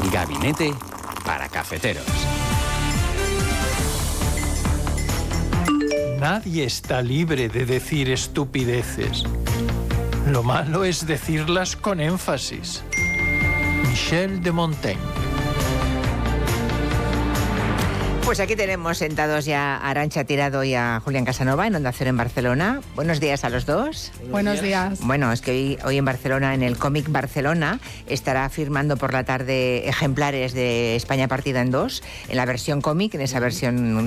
Gabinete para cafeteros. Nadie está libre de decir estupideces. Lo malo es decirlas con énfasis. Michel de Montaigne. Pues aquí tenemos sentados ya a Arantxa Tirado y a Julián Casanova en Onda Cero en Barcelona. Buenos días a los dos. Buenos días. Bueno, es que hoy en Barcelona, en el Cómic Barcelona, estará firmando por la tarde ejemplares de España partida en dos, en la versión cómic, en esa versión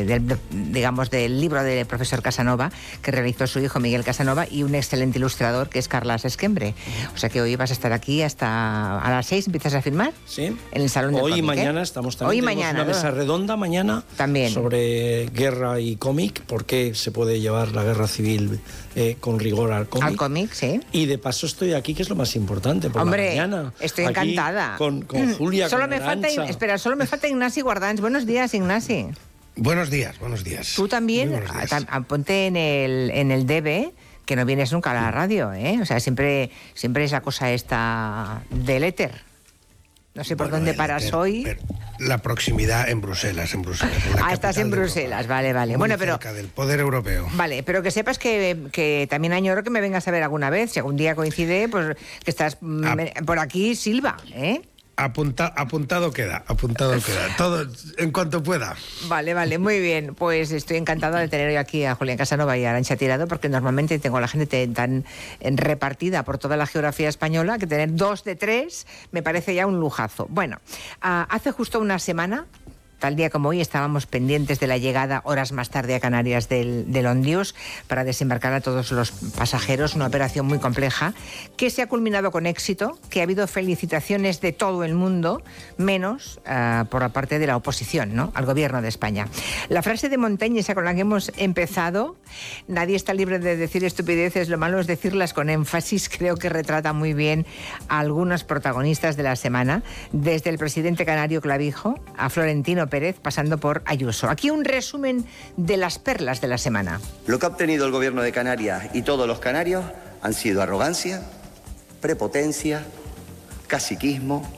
digamos del libro del profesor Casanova, que realizó su hijo Miguel Casanova, y un excelente ilustrador que es Carles Esquembre. O sea que hoy vas a estar aquí hasta a las 6, ¿empiezas a firmar? Sí. En el Salón del Hoy Cómic, y mañana estamos también. Hoy y tenemos mañana, una mesa redonda mañana también sobre guerra y cómic, por qué se puede llevar la guerra civil con rigor al cómic. Al cómic, sí. Y de paso estoy aquí, que es lo más importante, por Hombre, la mañana. estoy aquí encantada. Con Julia, solo con me falta, Arantxa. espera, solo me falta Ignasi Guardans. Buenos días, Ignasi. Buenos días, buenos días. Tú también, ponte en el DB, que no vienes nunca a la radio, ¿eh? O sea, siempre es la cosa esta del éter. No sé por dónde paras hoy. La proximidad en Bruselas. Estás en Bruselas, vale. Muy bueno, pero cerca del poder europeo. Vale, pero que sepas que también añoro que me vengas a ver alguna vez. Si algún día coincide, pues que estás por aquí, Silva, ¿eh? Apuntado queda. Todo en cuanto pueda. Vale, muy bien. Pues estoy encantada de tener hoy aquí a Julián Casanova y a Arantxa Tirado, porque normalmente tengo a la gente tan repartida por toda la geografía española que tener 2 de 3 me parece ya un lujazo. Bueno, hace justo una semana, tal día como hoy, estábamos pendientes de la llegada horas más tarde a Canarias del Ondius para desembarcar a todos los pasajeros, una operación muy compleja que se ha culminado con éxito, que ha habido felicitaciones de todo el mundo, menos por la parte de la oposición, ¿no?, al gobierno de España. La frase de Montaigne, esa con la que hemos empezado, nadie está libre de decir estupideces, lo malo es decirlas con énfasis, creo que retrata muy bien a algunos protagonistas de la semana, desde el presidente canario Clavijo a Florentino Pérez, pasando por Ayuso. Aquí un resumen de las perlas de la semana. Lo que ha obtenido el gobierno de Canarias y todos los canarios han sido arrogancia, prepotencia, caciquismo,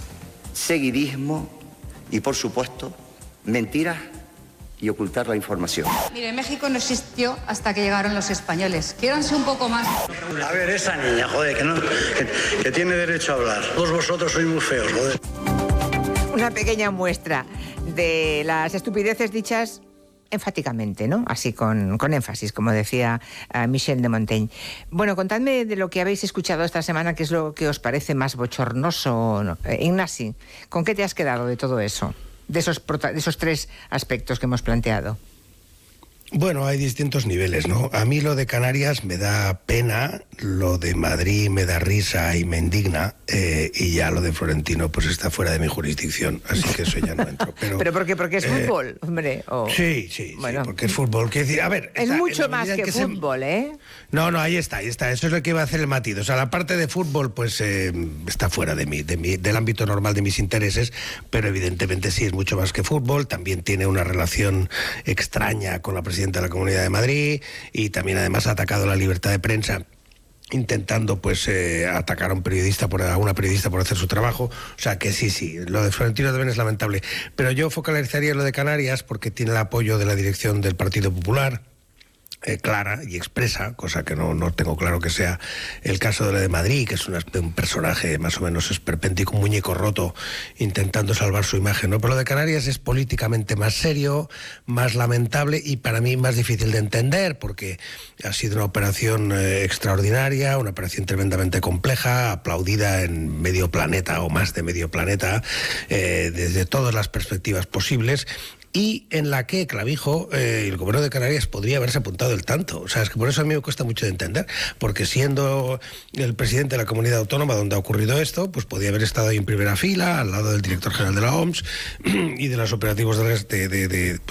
seguidismo y, por supuesto, mentiras y ocultar la información. Mire, México no existió hasta que llegaron los españoles. Quiéranse un poco más. A ver, esa niña, joder, que tiene derecho a hablar. Todos vosotros sois muy feos, joder. Una pequeña muestra de las estupideces dichas enfáticamente, ¿no? Así con énfasis, como decía Michel de Montaigne. Bueno, contadme de lo que habéis escuchado esta semana, qué es lo que os parece más bochornoso, ¿no? Ignasi, ¿con qué te has quedado de todo eso? De esos 3 aspectos que hemos planteado. Bueno, hay distintos niveles, ¿no? A mí lo de Canarias me da pena, lo de Madrid me da risa y me indigna, y ya lo de Florentino pues está fuera de mi jurisdicción, así que eso ya no entro. ¿Pero por qué? ¿Porque es fútbol, hombre? Sí, bueno, porque es fútbol. Quiero decir, a ver, es mucho más que fútbol, ¿eh? No, ahí está. Eso es lo que iba a hacer el matiz. O sea, la parte de fútbol pues está fuera del ámbito normal de mis intereses, pero evidentemente sí es mucho más que fútbol. También tiene una relación extraña con la presidenta de la Comunidad de Madrid y también además ha atacado la libertad de prensa, intentando pues atacar a una periodista por hacer su trabajo. O sea que sí, lo de Florentino también es lamentable, pero yo focalizaría lo de Canarias porque tiene el apoyo de la dirección del Partido Popular, clara y expresa, cosa que no tengo claro que sea el caso de la de Madrid, que es un personaje más o menos esperpéntico, un muñeco roto intentando salvar su imagen, ¿no? Pero lo de Canarias es políticamente más serio, más lamentable y para mí más difícil de entender, porque ha sido una operación extraordinaria, una operación tremendamente compleja, aplaudida en medio planeta o más de medio planeta, desde todas las perspectivas posibles, y en la que Clavijo, el gobierno de Canarias, podría haberse apuntado el tanto. O sea, es que por eso a mí me cuesta mucho de entender, porque siendo el presidente de la comunidad autónoma donde ha ocurrido esto, pues podía haber estado ahí en primera fila, al lado del director general de la OMS y de los operativos iba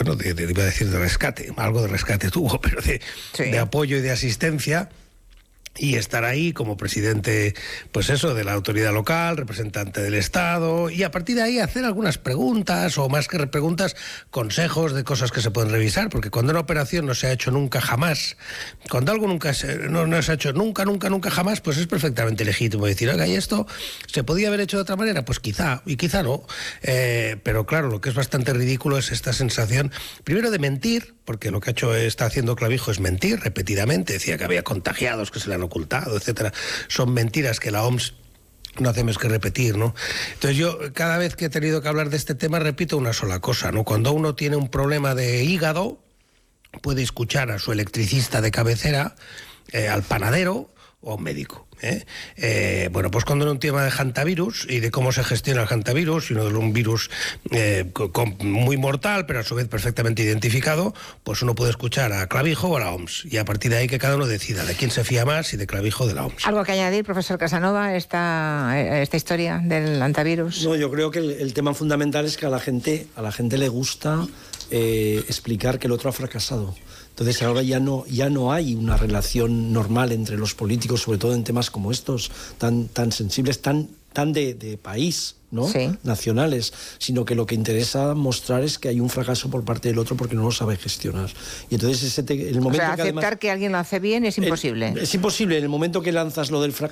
a decir de rescate, algo de rescate tuvo, pero de apoyo y de asistencia. y estar ahí como presidente, pues eso, de la autoridad local, representante del Estado, y a partir de ahí hacer algunas preguntas, o más que preguntas, consejos de cosas que se pueden revisar, porque cuando una operación no se ha hecho nunca jamás, cuando algo no se ha hecho nunca jamás, pues es perfectamente legítimo decir, oiga, ¿y esto se podía haber hecho de otra manera? Pues quizá, y quizá no, pero claro, lo que es bastante ridículo es esta sensación, primero de mentir, porque lo que está haciendo Clavijo es mentir repetidamente, decía que había contagiados que se le han ocultado, etcétera. Son mentiras que la OMS no hacemos que repetir, ¿no? Entonces yo, cada vez que he tenido que hablar de este tema, repito una sola cosa, ¿no? Cuando uno tiene un problema de hígado, puede escuchar a su electricista de cabecera, al panadero o a un médico. Bueno, pues cuando era un tema de hantavirus y de cómo se gestiona el hantavirus, y uno de un virus muy mortal, pero a su vez perfectamente identificado, pues uno puede escuchar a Clavijo o a la OMS, y a partir de ahí que cada uno decida de quién se fía más, si de Clavijo o de la OMS. ¿Algo que añadir, profesor Casanova, esta historia del hantavirus? No, yo creo que el tema fundamental es que a la gente le gusta explicar que el otro ha fracasado. Entonces ahora ya no hay una relación normal entre los políticos, sobre todo en temas como estos, tan sensibles, tan de país, ¿no? Sí. Nacionales, sino que lo que interesa mostrar es que hay un fracaso por parte del otro porque no lo sabe gestionar. Y entonces el momento aceptar que alguien lo hace bien es imposible. Es imposible. En el momento que lanzas lo del